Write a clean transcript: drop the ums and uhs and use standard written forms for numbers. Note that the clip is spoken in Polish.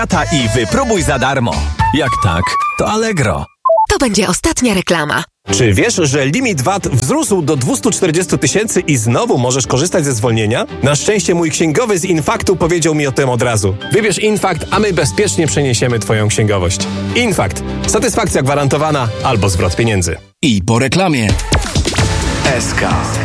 I wypróbuj za darmo. Jak tak, to Allegro. To będzie ostatnia reklama. Czy wiesz, że limit VAT wzrósł do 240 000 i znowu możesz korzystać ze zwolnienia? Na szczęście mój księgowy z Infaktu powiedział mi o tym od razu. Wybierz Infakt, a my bezpiecznie przeniesiemy Twoją księgowość. Infakt. Satysfakcja gwarantowana albo zwrot pieniędzy. I po reklamie. SK.